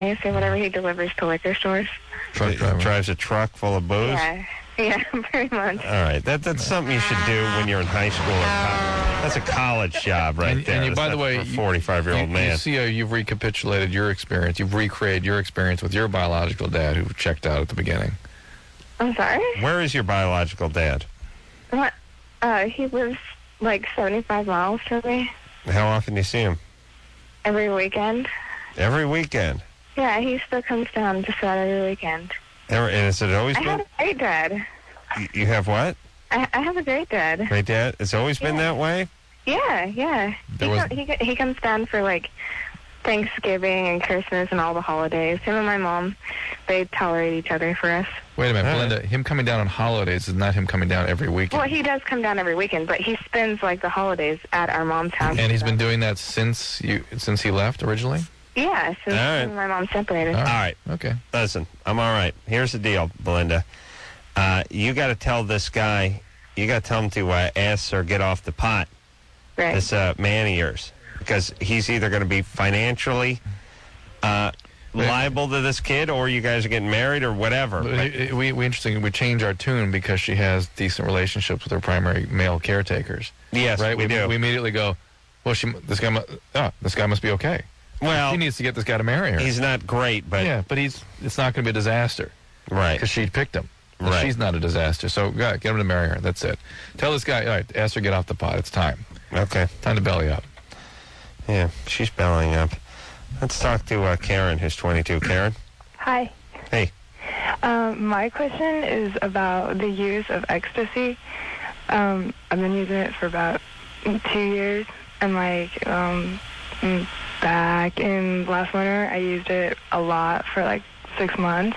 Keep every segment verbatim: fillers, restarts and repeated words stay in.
or whatever he delivers to liquor stores. Truck driver. Drives a truck full of booze? Yeah, yeah, very much. All right, that, that's something you should do when you're in high school or college. That's a college job right and, there. And you, by the way, a forty-five-year-old you, man. You see how you've recapitulated your experience. You've recreated your experience with your biological dad who checked out at the beginning. I'm sorry? Where is your biological dad? What? Uh, he lives like seventy-five miles from me. How often do you see him? Every weekend. Every weekend? Yeah, he still comes down just about every weekend. Every, and has it always I been? have a great dad. You, you have what? I, I have a great dad. Great dad? It's always been Yeah. that way? Yeah, yeah. He, was... com- he he comes down for like Thanksgiving and Christmas and all the holidays. Him and my mom, they tolerate each other for us. Wait a minute, All Belinda. right. Him coming down on holidays is not him coming down every weekend. Well, he does come down every weekend, but he spends like the holidays at our mom's house. And he's been doing that since you since he left originally? Yeah, since All right. my mom separated. All All right. Okay. Listen, I'm all right. Here's the deal, Belinda. Uh, you got to tell this guy, you got to tell him to uh, ask or get off the pot, Right. this uh, man of yours, because he's either going to be financially uh, liable to this kid, or you guys are getting married, or whatever. But But- it- we, we interesting. We change our tune because she has decent relationships with her primary male caretakers. yes, right? we, do. We immediately go, well, she this guy, mu- oh, this guy must be okay. well, She needs to get this guy to marry her. he's not great, but yeah, but he's it's not going to be a disaster right. because she picked him. And Right. She's not a disaster. So yeah, get him to marry her. That's it. Tell this guy, all right, ask her to get off the pot. It's time. Okay. Time to belly up. Yeah, she's bellying up. Let's talk to uh, Karen, who's twenty-two. Karen? Hi. Hey. Um, my question is about the use of ecstasy. Um, I've been using it for about two years, and like um, mm, back in last winter, I used it a lot for like six months,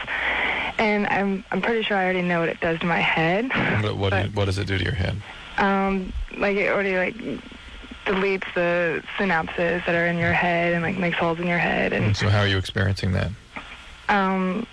and I'm I'm pretty sure I already know what it does to my head. What, what, But- do- what does it do to your head? Um, like it already like deletes the synapses that are in your head and like makes holes in your head, and So how are you experiencing that? Um,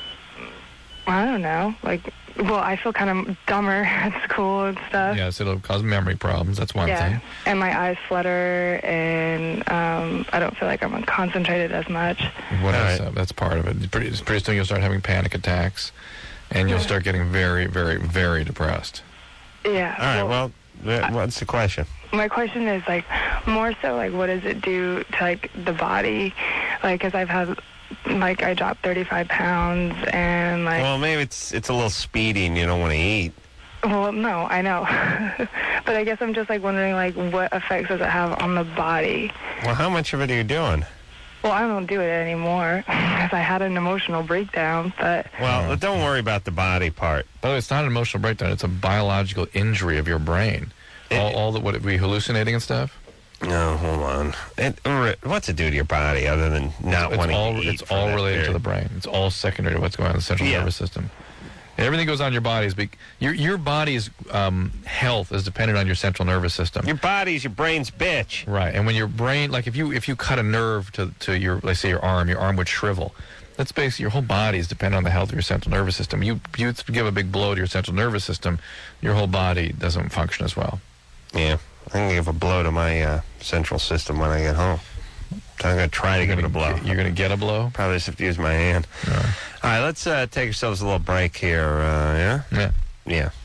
I don't know. Like, well, I feel kind of dumber at school and stuff. Yes, it'll cause memory problems. That's one Yeah. thing. And my eyes flutter, and um, I don't feel like I'm concentrated as much. What All else? right. Uh, that's part of it. Pretty, pretty soon you'll start having panic attacks, and you'll Yeah. start getting very, very, very depressed. Yeah. All right, well, uh, what's the question? My question is, like, more so, like, what does it do to, like, the body? Like, because I've had, like, I dropped thirty-five pounds, and, like... Well, maybe it's it's a little speedy and you don't want to eat. Well, no, I know. But I guess I'm just, like, wondering, like, what effects does it have on the body? Well, how much of it are you doing? Well, I don't do it anymore because I had an emotional breakdown, but... Well, don't worry about the body part. By the way, it's not an emotional breakdown. It's a biological injury of your brain. All, all the, what, we hallucinating and stuff? No, hold on. It, what's it do to your body other than not It's wanting all, to eat? it's for all that related to the period? brain. It's all secondary to what's going on in the central Yeah. nervous system. Everything goes on in your body. Is big, your, your body's um, health is dependent on your central nervous system. Your body's your brain's bitch. Right, and when your brain, like if you if you cut a nerve to, to your, let's say your arm, your arm would shrivel. That's basically, your whole body is dependent on the health of your central nervous system. You you give a big blow to your central nervous system, your whole body doesn't function as well. Yeah, I'm going to give a blow to my uh, central system when I get home. I'm going to try to You're give it a gonna- blow. You're going to get a blow? Probably just have to use my hand. Uh, All right, let's uh, take ourselves a little break here. Uh, yeah? yeah. Yeah.